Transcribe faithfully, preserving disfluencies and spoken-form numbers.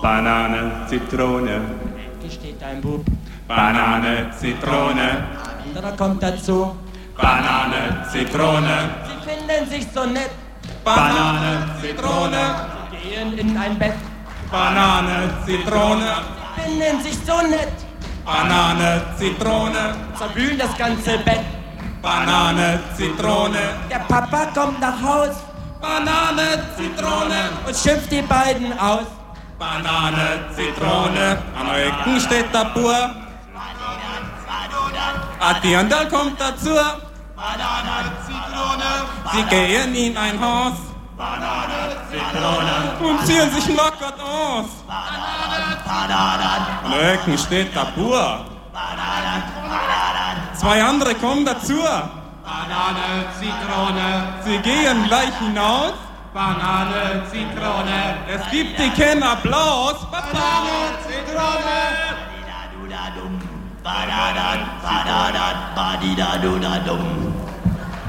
Banane, Zitrone. Hier steht ein Bub. Banane, Zitrone. Anderer kommt dazu. Banane, Zitrone. Sie finden sich so nett. Banane, Zitrone. Sie gehen in ein Bett. Banane, Zitrone. Sie finden sich so nett. Banane, Zitrone. Zerwühlen das ganze Bett. Banane, Zitrone. Der Papa kommt nach Haus Banane, Zitrone. und schimpft die beiden aus. Banane, Zitrone. Am Rücken steht der Bur. Ah, die Dirndl kommt dazu. Banane, Zitrone. Sie gehen in ein Haus Banane, Zitrone. und ziehen sich lockert aus. Bananen, Bananen, Am Rücken steht der Bur. Bananen, Bananen. Zwei andere kommen dazu. Banane, Zitrone. Sie gehen gleich hinaus. Banane, Zitrone. Es gibt die keinen Applaus. Banane, Zitrone. Badidadudadum. Bananen, Bananen, badidadudadum.